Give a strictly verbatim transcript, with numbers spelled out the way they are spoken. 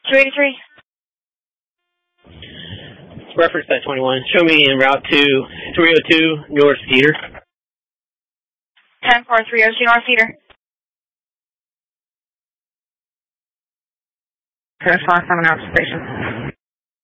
two eighty-three. Reference that twenty-one. Show me en route to three oh two North Cedar. ten four three oh two North Cedar. First one, seven out station.